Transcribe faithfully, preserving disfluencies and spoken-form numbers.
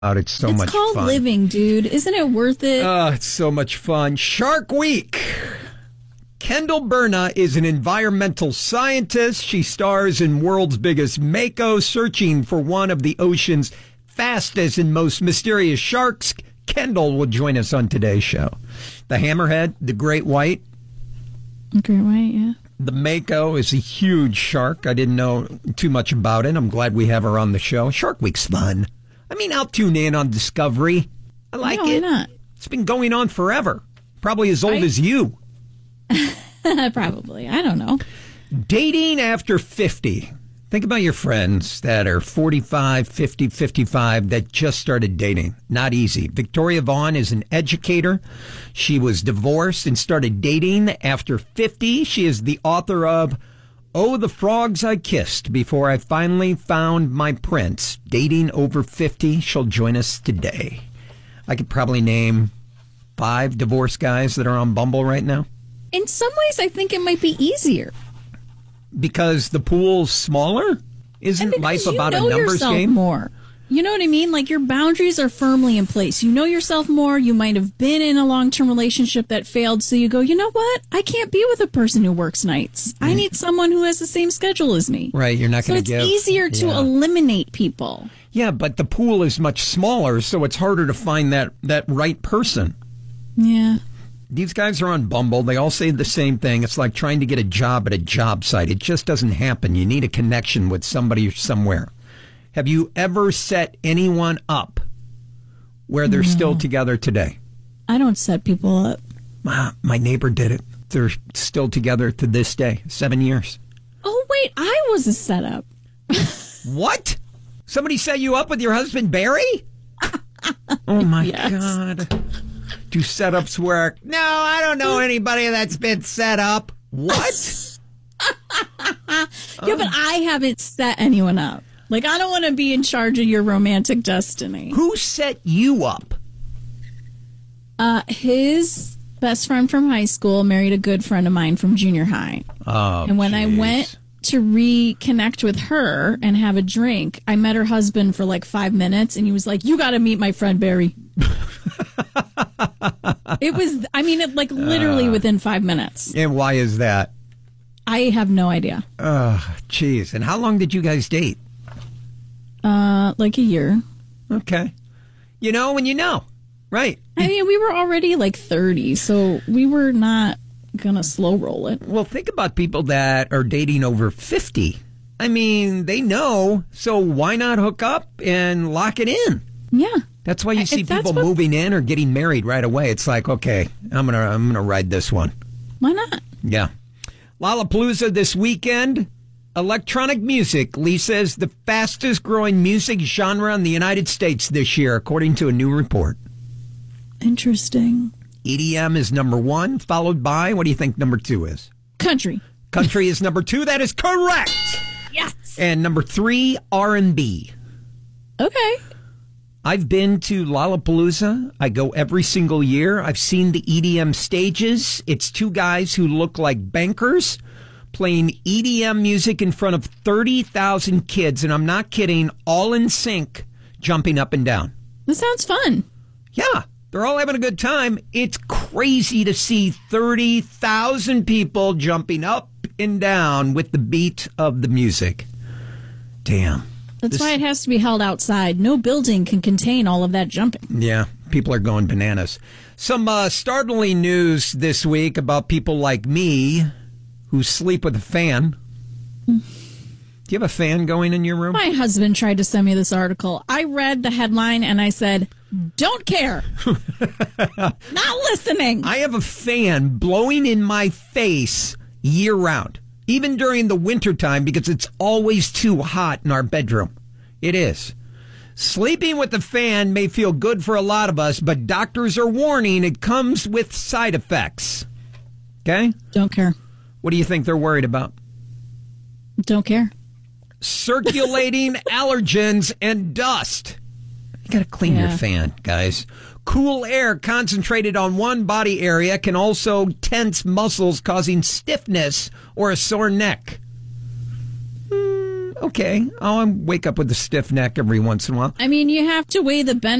It's so it's much called fun. living, dude. Isn't it worth it? Oh, it's so much fun. Shark Week. Kendall Berna is an environmental scientist. She stars in World's Biggest Mako, searching for one of the ocean's fastest and most mysterious sharks. Kendall will join us on today's show. The hammerhead, the great white. Great white, yeah. The Mako is a huge shark. I didn't know too much about it. I'm glad we have her on the show. Shark Week's fun. I mean, I'll tune in on Discovery. I like no, it. Why not? It's been going on forever. Probably as old I... as you. Probably. I don't know. Dating after fifty. Think about your friends that are forty-five, fifty, fifty-five that just started dating. Not easy. Victoria Vaughn is an educator. She was divorced and started dating after fifty. She is the author of Oh, the Frogs I Kissed Before I Finally Found My Prince. Dating over fifty. She'll join us today. I could probably name five divorced guys that are on Bumble right now. In some ways, I think it might be easier. Because the pool's smaller? Isn't life about a numbers game? More. You know what I mean? Like, your boundaries are firmly in place. You know yourself more. You might have been in a long-term relationship that failed, so you go, you know what? I can't be with a person who works nights. I need someone who has the same schedule as me. Right, you're not so going to give... So it's easier to yeah. eliminate people. Yeah, but the pool is much smaller, so it's harder to find that, that right person. Yeah. These guys are on Bumble. They all say the same thing. It's like trying to get a job at a job site. It just doesn't happen. You need a connection with somebody somewhere. Have you ever set anyone up where they're no. still together today? I don't set people up. Uh, my neighbor did it. They're still together to this day. Seven years. Oh, wait. I was a setup. What? Somebody set you up with your husband, Barry? Oh, my yes. God. Do setups work? No, I don't know anybody that's been set up. What? Yeah, but I haven't set anyone up. Like, I don't want to be in charge of your romantic destiny. Who set you up? Uh, his best friend from high school married a good friend of mine from junior high. Oh, and when geez. I went to reconnect with her and have a drink, I met her husband for like five minutes, and he was like, you got to meet my friend Barry. It was, I mean, it, like literally uh, within five minutes. And why is that? I have no idea. Oh, jeez. And how long did you guys date? Uh, like a year. Okay. You know when you know, right? I mean, we were already like thirty, so we were not going to slow roll it. Well, think about people that are dating over fifty. I mean, they know, so why not hook up and lock it in? Yeah. That's why you see if people what... moving in or getting married right away. It's like, okay, I'm gonna I'm gonna ride this one. Why not? Yeah. Lollapalooza this weekend. Electronic music, Lee says, the fastest growing music genre in the United States this year, according to a new report. Interesting. E D M is number one, followed by, what do you think number two is? Country. Country is number two. That is correct. Yes. And number three, R and B. Okay. I've been to Lollapalooza. I go every single year. I've seen the E D M stages. It's two guys who look like bankers playing E D M music in front of thirty thousand kids. And I'm not kidding, all in sync, jumping up and down. That sounds fun. Yeah, they're all having a good time. It's crazy to see thirty thousand people jumping up and down with the beat of the music. Damn. That's This, why it has to be held outside. No building can contain all of that jumping. Yeah, people are going bananas. Some uh, startling news this week about people like me who sleep with a fan. Do you have a fan going in your room? My husband tried to send me this article. I read the headline and I said, don't care. Not listening. I have a fan blowing in my face year round. Even during the wintertime, because it's always too hot in our bedroom. It is. Sleeping with the fan may feel good for a lot of us, but doctors are warning it comes with side effects. Okay? Don't care. What do you think they're worried about? Don't care. Circulating allergens and dust. You got to clean yeah. your fan, guys. Cool air concentrated on one body area can also tense muscles, causing stiffness or a sore neck. Mm, okay, I'll wake up with a stiff neck every once in a while. I mean, you have to weigh the benefits